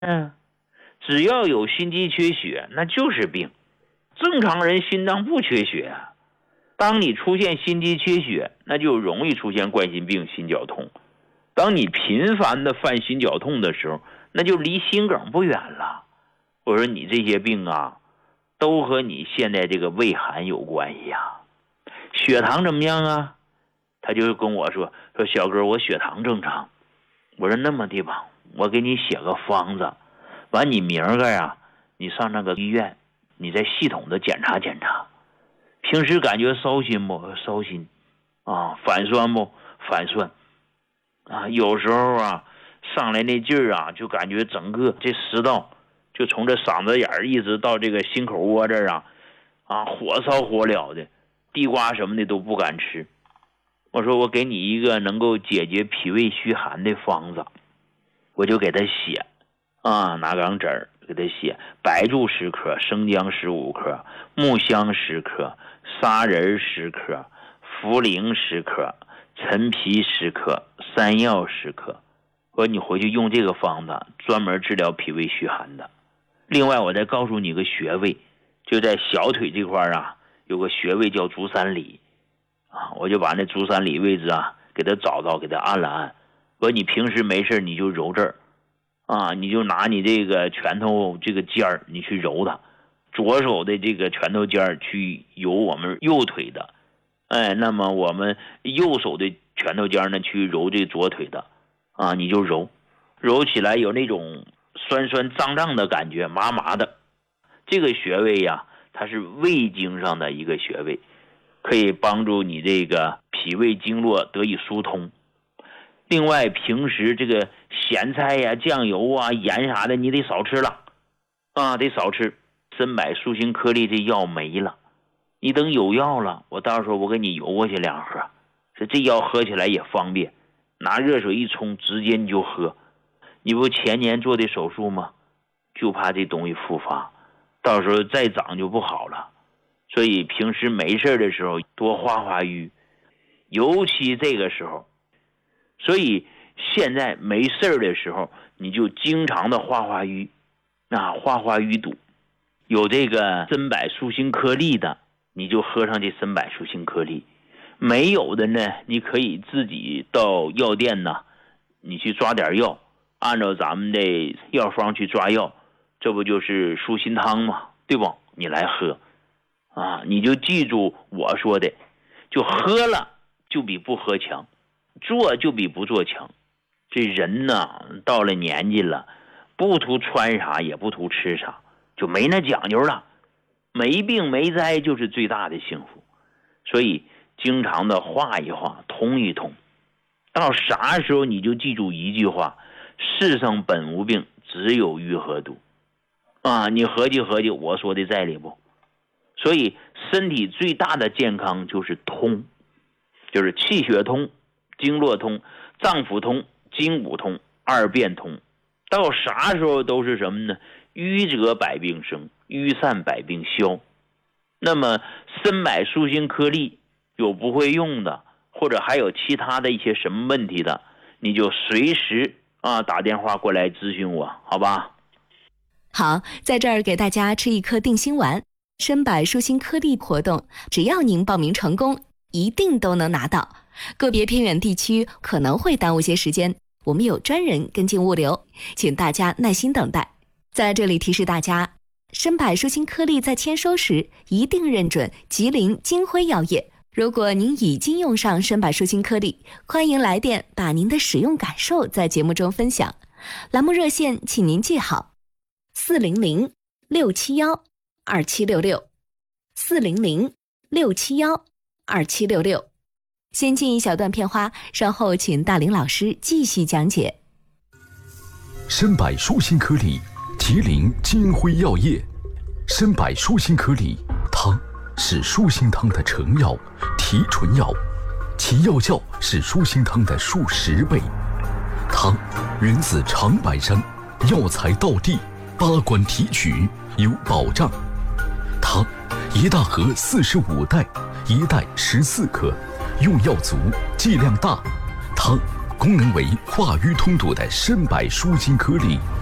只要有心肌缺血，那就是病。正常人心脏不缺血啊。当你出现心肌缺血，那就容易出现冠心病、心绞痛。当你频繁的犯心绞痛的时候，那就离心梗不远了。我说你这些病啊，都和你现在这个胃寒有关系啊。血糖怎么样啊？他就跟我说小哥，我血糖正常。我说那么的吧，我给你写个方子，完你明儿个呀，你上那个医院，你再系统的检查检查。平时感觉烧心不？烧心啊。反酸不？反酸啊。有时候啊，上来那劲儿啊，就感觉整个这食道就从这嗓子眼儿一直到这个心口窝这儿啊，火烧火燎的，地瓜什么的都不敢吃。我说我给你一个能够解决脾胃虚寒的方子，我就给他写拿钢纸儿给他写：白术10克，生姜15克，木香10克，砂仁10克，茯苓10克，陈皮10克，山药10克。我说你回去用这个方子，专门治疗脾胃虚寒的。另外我再告诉你个穴位，就在小腿这块啊，有个穴位叫足三里我就把那足三里位置给它找到，给它按了按。我说你平时没事你就揉这儿你就拿你这个拳头这个尖儿，你去揉它。左手的这个拳头尖儿去揉我们右腿的，那么我们右手的拳头尖呢去揉这左腿的你就揉起来有那种酸酸胀胀的感觉，麻麻的。这个穴位呀，它是胃经上的一个穴位，可以帮助你这个脾胃经络得以疏通。另外平时这个咸菜呀、酱油盐啥的你得少吃了得少吃。参柏舒心颗粒这药没了，你等有药了，我到时候我给你邮过去2盒。这药喝起来也方便，拿热水一冲，直接你就喝。你不前年做的手术吗？就怕这东西复发，到时候再长就不好了。所以平时没事的时候多化瘀，尤其这个时候。所以现在没事的时候，你就经常的化瘀化瘀堵。有这个参柏舒心颗粒的，你就喝上这参柏舒心颗粒。没有的呢，你可以自己到药店你去抓点药，按照咱们的药方去抓药，这不就是舒心汤吗？对不？你来喝你就记住我说的，就喝了就比不喝强，做就比不做强。这人到了年纪了，不图穿啥也不图吃啥，就没那讲究了。没病没灾就是最大的幸福。所以经常的化一化，通一通，到啥时候你就记住一句话：世上本无病，只有愈合毒你合计合计我说的在理不？所以身体最大的健康就是通，就是气血通、经络通、脏腑通、筋骨通，二便通。到啥时候都是什么呢？瘀则百病生，瘀散百病消。那么参柏舒心颗粒有不会用的，或者还有其他的一些什么问题的，你就随时打电话过来咨询我，好吧？ 好，在这儿给大家吃一颗定心丸，参柏舒心颗粒活动，只要您报名成功，一定都能拿到。个别偏远地区可能会耽误些时间，我们有专人跟进物流，请大家耐心等待。在这里提示大家，参柏舒心颗粒在签收时一定认准吉林金辉药业。如果您已经用上参柏舒心颗粒，欢迎来电把您的使用感受在节目中分享。栏目热线请您记好：400-671-2766 400-671-2766。先进一小段片花，稍后请大林老师继续讲解。 参柏舒心颗粒，吉林金辉药业。参柏舒心颗粒汤是舒心汤的成药、提纯药，其药效是舒心汤的数10倍。汤源自长白山，药材到地，8关提取，有保障。汤一大盒45袋，一袋14克，用药足，剂量大。汤功能为化瘀通堵的参柏舒心颗粒，